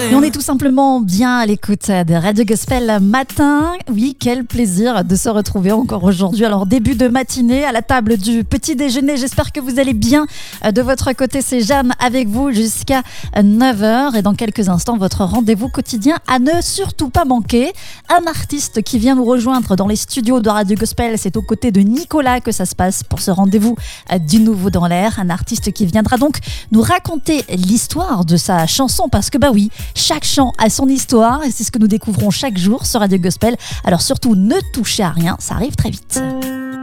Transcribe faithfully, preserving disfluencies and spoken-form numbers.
Et on est tout simplement bien à l'écoute de Radio Gospel matin. Oui, quel plaisir de se retrouver encore aujourd'hui. Alors, début de matinée à la table du petit déjeuner. J'espère que vous allez bien. De votre côté, c'est Jeanne avec vous jusqu'à neuf heures. Et dans quelques instants, votre rendez-vous quotidien à ne surtout pas manquer. Un artiste qui vient nous rejoindre dans les studios de Radio Gospel. C'est aux côtés de Nicolas que ça se passe pour ce rendez-vous du nouveau dans l'air. Un artiste qui viendra donc nous raconter l'histoire de sa chanson. Parce que bah oui, chaque chant a son histoire et c'est ce que nous découvrons chaque jour sur Radio Gospel. Alors surtout, ne touchez à rien, ça arrive très vite.